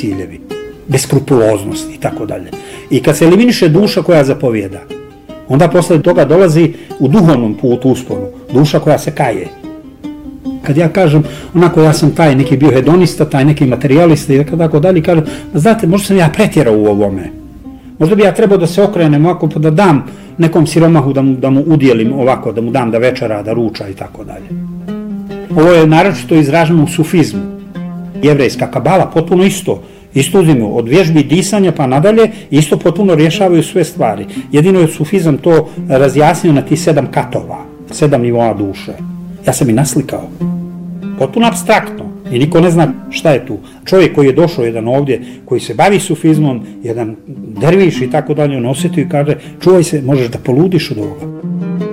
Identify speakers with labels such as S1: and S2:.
S1: ciljevi, beskrupuloznost i tako dalje. I kad se eliminiše duša koja zapovjeda, onda posle toga dolazi u duhovnom putu usponu, duša koja se kaje. Kad ja kažem, onako ja sam taj neki bio hedonista, taj neki materijalista i tako dalje, kažem, znate, možda sam ja pretjerao u ovome. Možda bi ja trebao da se okrenem ovako, pa da dam nekom siromahu da mu udjelim ovako, da mu dam da večera, da ruča i tako dalje. Ovo je naročito izraženo u sufizmu. Jevrejska kabala potpuno isto. Isto uzimaju od vježbi disanja pa nadalje, isto potpuno rješavaju sve stvari. Jedino je sufizam to razjasnio na ti 7 katova, 7 nivoa duše. Ja sam i naslikao. Potpuno apstraktno. I niko ne zna šta je tu. Čovjek koji je došao jedan ovdje, koji se bavi sufizmom, jedan derviš i tako dalje, on osjetio i kaže, čuvaj se, možeš da poludiš od ovoga.